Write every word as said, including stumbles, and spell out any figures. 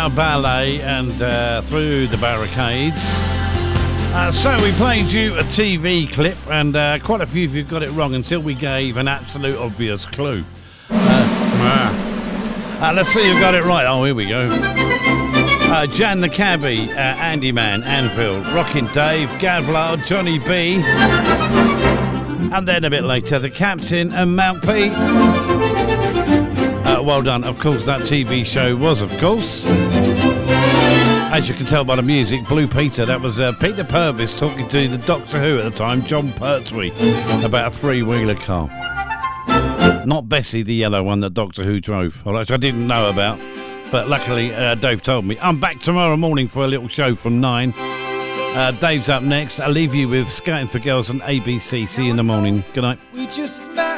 Ballet and uh, Through the Barricades. Uh, so we played you a T V clip, and uh, quite a few of you got it wrong until we gave an absolute obvious clue. Uh, uh, let's see who got it right. Oh, here we go. Uh, Jan the Cabbie, uh, Andy Man, Anvil, Rockin' Dave, Gavlar, Johnny B, and then a bit later, the Captain and Mount P. Uh, well done. Of course, that T V show was, of course, as you can tell by the music, Blue Peter. That was uh, Peter Purvis talking to the Doctor Who at the time, John Pertwee, about a three-wheeler car. Not Bessie, the yellow one that Doctor Who drove, which I didn't know about. But luckily, uh, Dave told me. I'm back tomorrow morning for a little show from nine. Uh, Dave's up next. I'll leave you with Scouting for Girls on A B C. See you in the morning. Good night. We just met